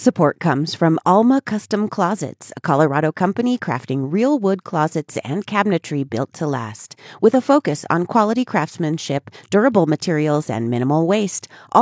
Support comes from Alma Custom Closets, a Colorado company crafting real wood closets and cabinetry built to last. With a focus on quality craftsmanship, durable materials, and minimal waste,